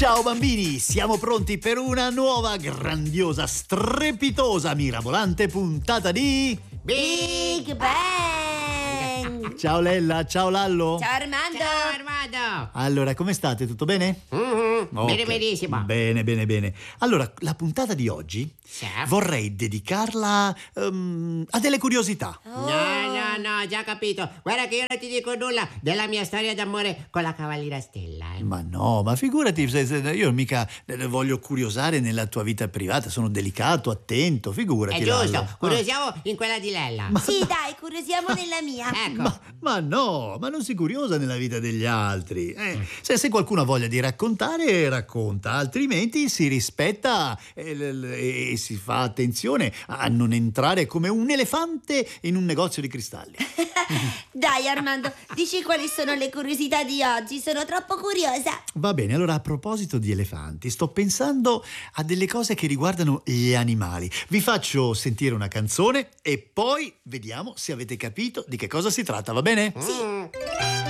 Ciao bambini, siamo pronti per una nuova, grandiosa, strepitosa, mirabolante puntata di... Big Bang! Ciao Lella, ciao Lallo. Ciao Armando! Ciao Armando! Allora, come state? Tutto bene? Ok. Bene, benissimo. Bene, bene, bene. Allora, la puntata di oggi Sì. vorrei dedicarla a delle curiosità. No, già capito. Guarda che io non ti dico nulla della mia storia d'amore con la cavaliera Stella. Ma no, ma figurati, se io mica voglio curiosare nella tua vita privata, sono delicato, attento, figurati. È giusto, Lallo. curiosiamo in quella di Lella. Sì, dai, curiosiamo nella mia. Ecco. Ma no, ma non si curiosa nella vita degli altri. Se qualcuno ha voglia di raccontare, racconta, altrimenti si rispetta e si fa attenzione a non entrare come un elefante in un negozio di cristalli. Dai Armando, dici quali sono le curiosità di oggi, sono troppo curiosa. Va bene, allora a proposito di elefanti, sto pensando a delle cose che riguardano gli animali. Vi faccio sentire una canzone e poi vediamo se avete capito di che cosa si tratta, va bene? Sì.